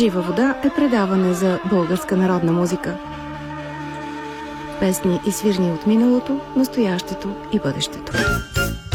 Жива вода е предаване за българска народна музика. Песни и свирни от миналото, настоящето и бъдещето.